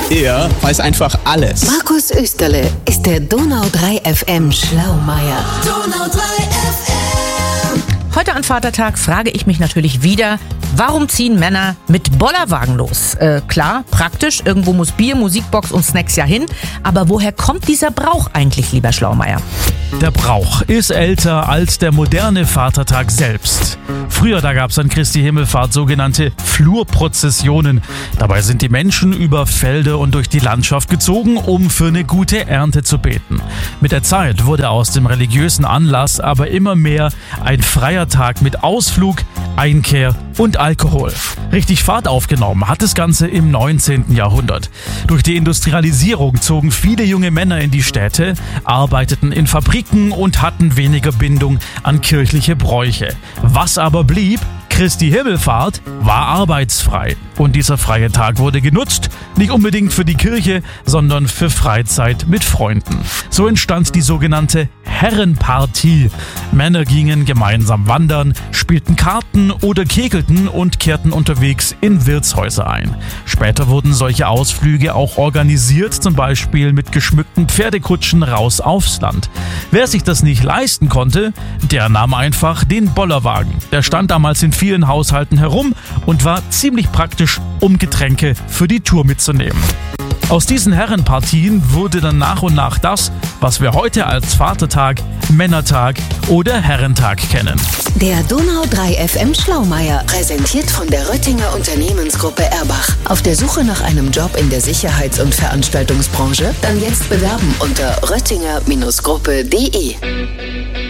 Er weiß einfach alles. Markus Österle ist der Donau 3 FM Schlaumeier. Donau 3 FM. Heute an Vatertag frage ich mich natürlich wieder, warum ziehen Männer mit Bollerwagen los? Klar, praktisch, irgendwo muss Bier, Musikbox und Snacks ja hin. Aber woher kommt dieser Brauch eigentlich, lieber Schlaumeier? Der Brauch ist älter als der moderne Vatertag selbst. Früher, da gab es an Christi Himmelfahrt sogenannte Flurprozessionen. Dabei sind die Menschen über Felder und durch die Landschaft gezogen, um für eine gute Ernte zu beten. Mit der Zeit wurde aus dem religiösen Anlass aber immer mehr ein freier Tag mit Ausflug, Einkehr und Alkohol. Richtig Fahrt aufgenommen hat das Ganze im 19. Jahrhundert. Durch die Industrialisierung zogen viele junge Männer in die Städte, arbeiteten in Fabriken und hatten weniger Bindung an kirchliche Bräuche. Was aber blieb? Christi Himmelfahrt war arbeitsfrei. Und dieser freie Tag wurde genutzt, nicht unbedingt für die Kirche, sondern für Freizeit mit Freunden. So entstand die sogenannte Herrenpartie. Männer gingen gemeinsam wandern, spielten Karten oder kegelten und kehrten unterwegs in Wirtshäuser ein. Später wurden solche Ausflüge auch organisiert, zum Beispiel mit geschmückten Pferdekutschen raus aufs Land. Wer sich das nicht leisten konnte, der nahm einfach den Bollerwagen. Der stand damals in vielen Haushalten herum und war ziemlich praktisch, um Getränke für die Tour mitzunehmen. Aus diesen Herrenpartien wurde dann nach und nach das, was wir heute als Vatertag, Männertag oder Herrentag kennen. Der Donau 3 FM Schlaumeier, präsentiert von der Röttinger Unternehmensgruppe Erbach. Auf der Suche nach einem Job in der Sicherheits- und Veranstaltungsbranche? Dann jetzt bewerben unter röttinger-gruppe.de.